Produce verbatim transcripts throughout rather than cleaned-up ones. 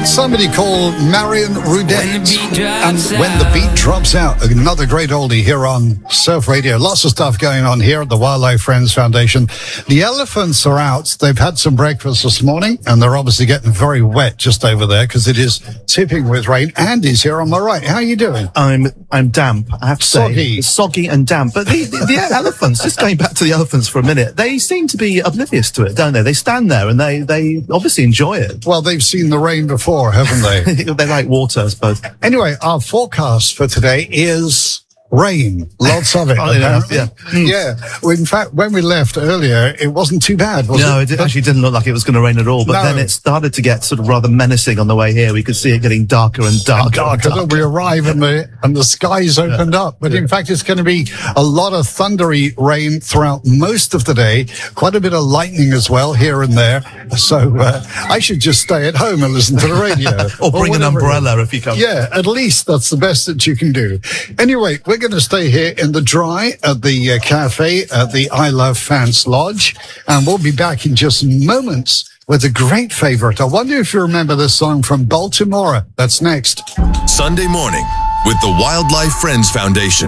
That's somebody called Marion Rudette. And When the Beat Drops Out, another great oldie here on Surf Radio. Lots of stuff going on here at the Wildlife Friends Foundation. The elephants are out. They've had some breakfast this morning, and they're obviously getting very wet just over there because it is tipping with rain. Andy's here on my right. How are you doing? I'm I'm damp, I have to say. Soggy. Soggy and damp. But the, the, the elephants, just going back to the elephants for a minute, they seem to be oblivious to it, don't they? They stand there and they, they obviously enjoy it. Well, they've seen the rain before, haven't they? They like water, I suppose. Anyway, our forecast for today is rain. Lots of it. Funny enough, yeah. Mm. Yeah. Well, in fact, when we left earlier, it wasn't too bad, was no, it? it actually didn't look like it was going to rain at all. But No. then it started to get sort of rather menacing on the way here. We could see it getting darker and darker. And darker. darker. We arrive and the and the skies opened up. But in fact, it's going to be a lot of thundery rain throughout most of the day. Quite a bit of lightning as well here and there. So uh, I should just stay at home and listen to the radio. or bring an whatever. umbrella if you come. Yeah, at least that's the best that you can do. Anyway, we're going to stay here in the dry at the uh, cafe at the I Love Fans Lodge, and we'll be back in just moments with a great favorite. I wonder if you remember this song from Baltimore. That's next. Sunday morning with the Wildlife Friends Foundation.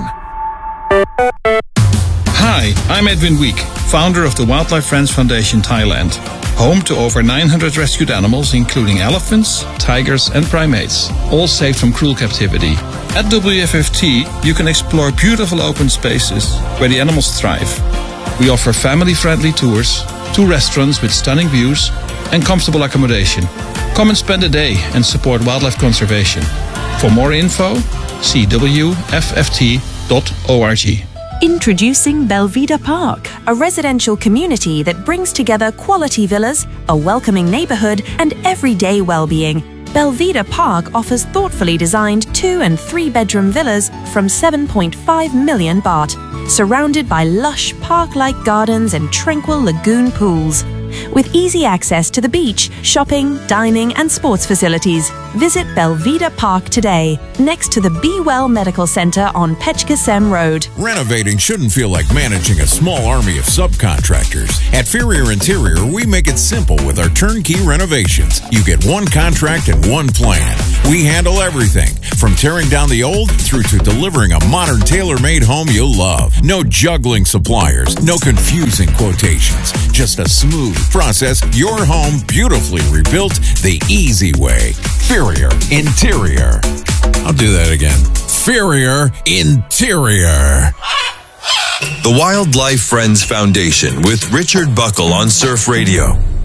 Hi, I'm Edwin Week, founder of the Wildlife Friends Foundation Thailand, home to over nine hundred rescued animals, including elephants, tigers, and primates, all saved from cruel captivity. At W F F T, you can explore beautiful open spaces where the animals thrive. We offer family-friendly tours, two restaurants with stunning views, and comfortable accommodation. Come and spend a day and support wildlife conservation. For more info, see W F F T dot org. Introducing Belvedere Park, a residential community that brings together quality villas, a welcoming neighborhood, and everyday well-being. Belvedere Park offers thoughtfully designed two and three bedroom villas from seven point five million baht, surrounded by lush park-like gardens and tranquil lagoon pools. With easy access to the beach, shopping, dining, and sports facilities, visit Belvedere Park today, next to the Be Well Medical Center on Petchkasem Road. Renovating shouldn't feel like managing a small army of subcontractors. At Ferrier Interior, we make it simple with our turnkey renovations. You get one contract and one plan. We handle everything, from tearing down the old through to delivering a modern tailor-made home you'll love. No juggling suppliers, no confusing quotations, just a smooth process, your home beautifully rebuilt the easy way. Ferrier Interior. I'll do that again. Ferrier Interior. The Wildlife Friends Foundation with Richard Buckle on Surf Radio.